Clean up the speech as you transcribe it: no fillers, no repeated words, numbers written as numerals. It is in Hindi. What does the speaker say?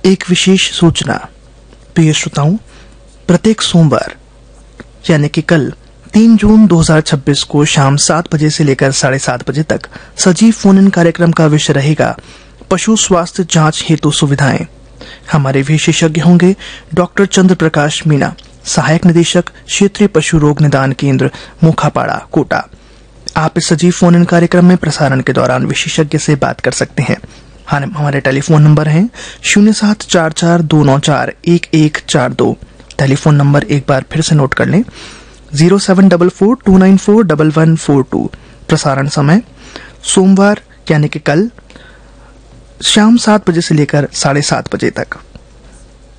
एक विशेष सूचना। प्रिय श्रोताओं, प्रत्येक सोमवार यानी कि कल 3 जून 2026 को शाम 7 बजे से लेकर 7:30 बजे तक सजीव फोन इन कार्यक्रम का विषय रहेगा पशु स्वास्थ्य जांच हेतु सुविधाएं। हमारे विशेषज्ञ होंगे डॉक्टर चंद्र प्रकाश मीणा, सहायक निदेशक क्षेत्रीय पशु रोग निदान केंद्र मोखापाड़ा, कोटा। आप इस सजीव फोन इन कार्यक्रम में प्रसारण के दौरान विशेषज्ञ से बात कर सकते हैं। हमारे टेलीफोन नंबर हैं 0744294142। टेलीफोन नंबर एक बार फिर से नोट कर लें, 0744294142। प्रसारण समय सोमवार यानी कि कल शाम 7 बजे से लेकर 7:30 बजे तक।